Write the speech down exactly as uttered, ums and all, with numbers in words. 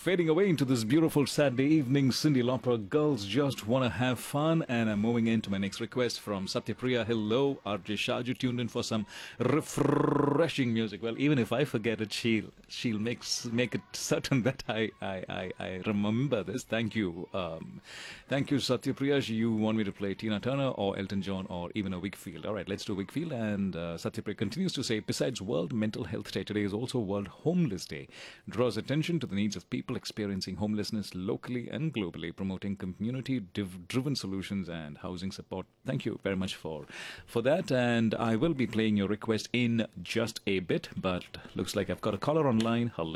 fading away into this beautiful Saturday evening. Cyndi Lauper, Girls Just Wanna Have Fun. And I'm moving into my next request from Satyapriya. Hello, R J Shaju tuned in for some refreshing music. Well, even if I forget it, she'll she'll make make it certain that I I, I, I remember this. Thank you, um, thank you, Satyapriya. You want me to play Tina Turner or Elton John or even a Wakefield? All right, let's do Wakefield. And uh, Satyapriya continues to say, besides World Mental Health Day, today is also World Homeless Day. Draws attention to the needs of people experiencing homelessness locally and globally, promoting community-driven solutions and housing support. Thank you very much for for that. And I will be playing your request in just a bit, but looks like I've got a caller online. Hello.